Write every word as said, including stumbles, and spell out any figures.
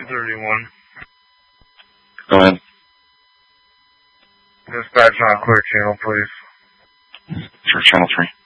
thirty-one. Go ahead. Dispatch on clear channel, please. For channel three.